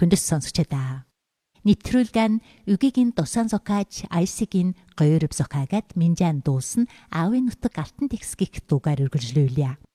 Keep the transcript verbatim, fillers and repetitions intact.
хүндэс сонсогчдаа. Нэвтрүүлгэн үгийн тусан зокааж айсигийн гоёрв зокаагад минжан дуусан аавын нутаг алтан текст гих дуугаар үргэлжлүүлье.